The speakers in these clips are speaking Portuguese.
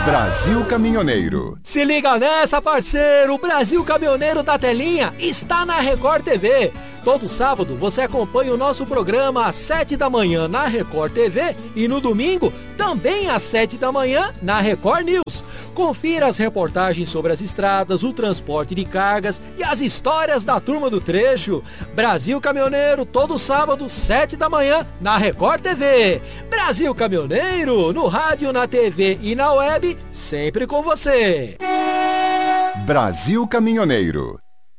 Brasil Caminhoneiro. Se liga nessa, parceiro! O Brasil Caminhoneiro da Telinha está na Record TV. Todo sábado você acompanha o nosso programa às 7 da manhã na Record TV e no domingo também às 7 da manhã na Record News. Confira as reportagens sobre as estradas, o transporte de cargas e as histórias da turma do trecho. Brasil Caminhoneiro, todo sábado, 7 da manhã, na Record TV. Brasil Caminhoneiro, no rádio, na TV e na web, sempre com você. Brasil Caminhoneiro.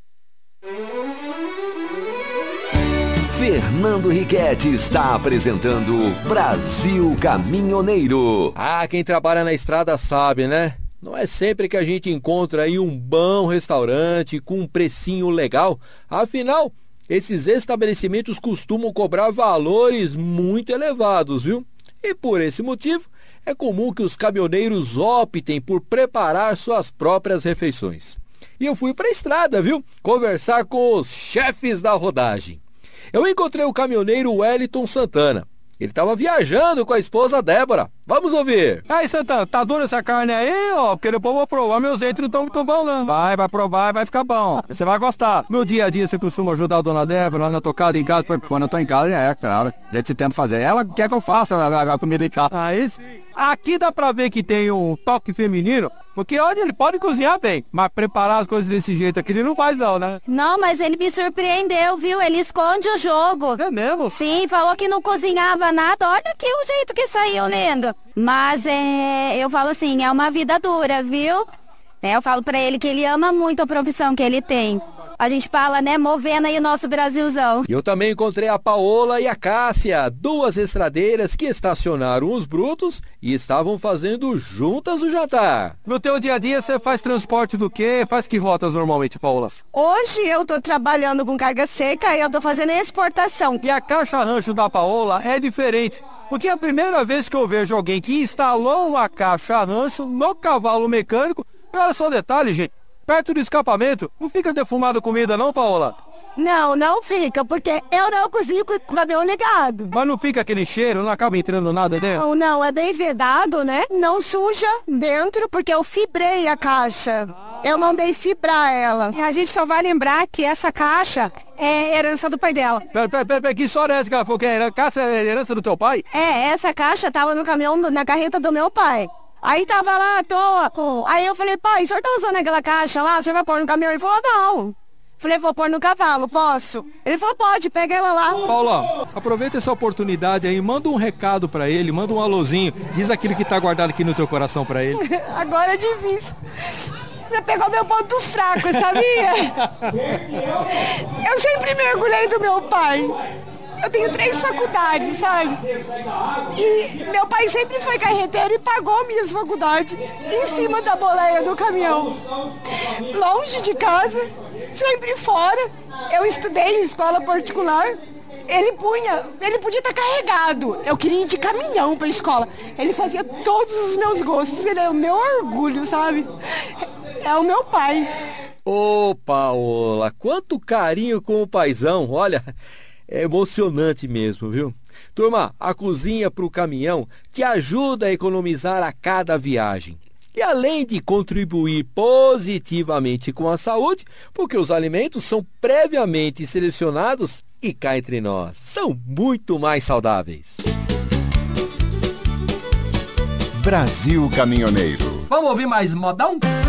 Fernando Riquetti está apresentando Brasil Caminhoneiro. Ah, quem trabalha na estrada sabe, né? Não é sempre que a gente encontra aí um bom restaurante com um precinho legal. Afinal, esses estabelecimentos costumam cobrar valores muito elevados, viu? E por esse motivo, é comum que os caminhoneiros optem por preparar suas próprias refeições. E eu fui para a estrada, viu? Conversar com os chefes da rodagem. Eu encontrei o caminhoneiro Wellington Santana. Ele estava viajando com a esposa Débora. Vamos ouvir. Aí, Santana, tá dura essa carne aí, ó? Porque depois eu vou provar, meus dentes não estão muito bons, não. Vai provar e vai ficar bom. Você vai gostar. No dia a dia, você costuma ajudar a dona Débora lá na tocada em casa? Quando eu tô em casa, claro. A gente tenta fazer. Ela quer que eu faça a comida em casa. Aí sim. Aqui dá pra ver que tem um toque feminino, porque olha, ele pode cozinhar bem, mas preparar as coisas desse jeito aqui ele não faz não, né? Não, mas ele me surpreendeu, viu? Ele esconde o jogo. É mesmo? Sim, falou que não cozinhava nada. Olha aqui o jeito que saiu, lindo. Mas eu falo assim, é uma vida dura, viu? Eu falo pra ele que ele ama muito a profissão que ele tem. A gente fala, né, movendo aí o nosso Brasilzão. Eu também encontrei a Paola e a Cássia, duas estradeiras que estacionaram os brutos e estavam fazendo juntas o jantar. No teu dia a dia, você faz transporte do quê? Faz que rotas normalmente, Paola? Hoje eu tô trabalhando com carga seca e eu tô fazendo exportação. E a caixa rancho da Paola é diferente, porque é a primeira vez que eu vejo alguém que instalou uma caixa rancho no cavalo mecânico. Olha só o detalhe, gente. Perto do escapamento, não fica defumada comida não, Paola? Não fica, porque eu não cozinho com o caminhão ligado. Mas não fica aquele cheiro, não acaba entrando nada dentro? Não, é bem vedado, né? Não suja dentro, porque eu fibrei a caixa. Eu mandei fibrar ela. E a gente só vai lembrar que essa caixa é herança do pai dela. Pera, que história é essa que ela falou que a caixa é herança do teu pai? Essa caixa tava no caminhão, na carreta do meu pai. Aí tava lá à toa. Aí eu falei, pai, o senhor tá usando aquela caixa lá? O senhor vai pôr no caminhão? Ele falou, não. Falei, vou pôr no cavalo, posso? Ele falou, pode, pega ela lá. Paula, aproveita essa oportunidade aí, manda um recado pra ele, manda um alôzinho, diz aquilo que tá guardado aqui no teu coração pra ele. Agora é difícil. Você pegou meu ponto fraco, sabia? Eu sempre me orgulhei do meu pai. Eu tenho 3 faculdades, sabe? E meu pai sempre foi carreteiro e pagou minhas faculdades em cima da boleia do caminhão. Longe de casa, sempre fora. Eu estudei em escola particular. Ele podia estar carregado. Eu queria ir de caminhão pra escola. Ele fazia todos os meus gostos. Ele é o meu orgulho, sabe? É o meu pai. Ô, Paola, quanto carinho com o paizão, olha... É emocionante mesmo, viu? Turma, a cozinha para o caminhão te ajuda a economizar a cada viagem. E além de contribuir positivamente com a saúde, porque os alimentos são previamente selecionados e cá entre nós, são muito mais saudáveis. Brasil Caminhoneiro. Vamos ouvir mais modão?